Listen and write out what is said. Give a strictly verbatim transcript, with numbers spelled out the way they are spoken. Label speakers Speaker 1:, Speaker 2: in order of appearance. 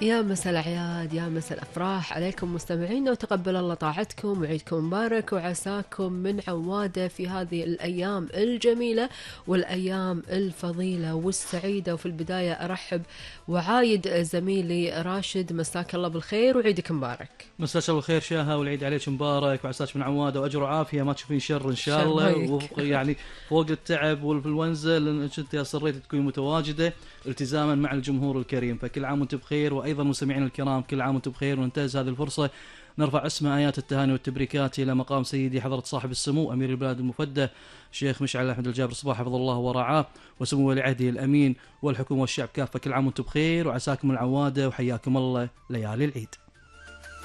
Speaker 1: يا مساء الأعياد، يا مساء الأفراح عليكم مستمعينا، وتقبل الله طاعتكم وعيدكم مبارك، وعساكم من عوادة في هذه الأيام الجميلة والأيام الفضيلة والسعيدة. وفي البداية أرحب وعايد زميلي راشد، مساك الله بالخير وعيدك مبارك.
Speaker 2: مساك الله بالخير شاهة، والعيد عليك مبارك وعساك من عوادة وأجر وعافية، ما تشوفين شر إن شاء الله. وفق يعني فوق التعب والانفلونزا لأن أنت أصريت تكوني متواجدة التزاما مع الجمهور الكريم، فكل عام وأنت بخير. وأيضا مستمعين الكرام كل عام وأنتم بخير، وننتهز هذه الفرصة نرفع اسماء آيات التهاني والتبريكات إلى مقام سيدي حضرة صاحب السمو أمير البلاد المفدى الشيخ مشعل أحمد الجابر الصباح حفظه الله ورعاه، وسمو ولي عهده الأمين والحكومة والشعب كافة. كل عام وأنتم بخير وعساكم العوادة، وحياكم الله ليالي العيد.